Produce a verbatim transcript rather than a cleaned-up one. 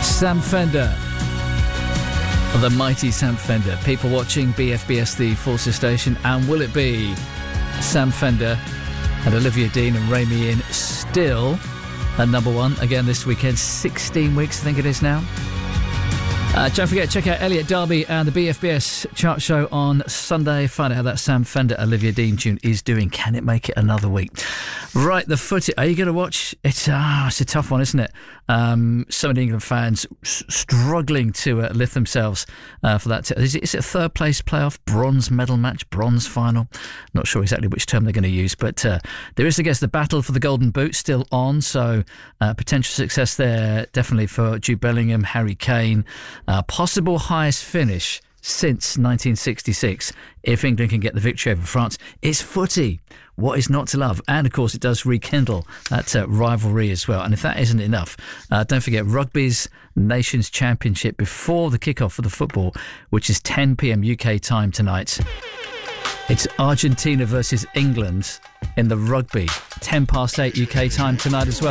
Sam Fender. The mighty Sam Fender. People watching B F B S, the Forces station. And will it be Sam Fender and Olivia Dean and Ray Me In still at number one again this weekend? sixteen weeks, I think it is now. Uh, don't forget, check out Elliot Derby and the B F B S chart show on Sunday. Find out how that Sam Fender Olivia Dean tune is doing. Can it make it another week? Right, the footy. Are you going to watch? It's ah, it's a tough one, isn't it? Um, so many England fans s- struggling to uh, lift themselves uh, for that. T- is, it, is it a third place playoff, bronze medal match, bronze final? Not sure exactly which term they're going to use, but uh, there is, I guess, the battle for the Golden Boot still on. So uh, potential success there, definitely for Jude Bellingham, Harry Kane. Uh, possible highest finish since nineteen sixty-six if England can get the victory over France. It's footy. What is not to love? And of course it does rekindle that uh, rivalry as well. And if that isn't enough, uh, don't forget rugby's Nations Championship before the kickoff for the football, which is ten p.m. U K time tonight. It's Argentina versus England in the rugby, ten past eight U K time tonight as well.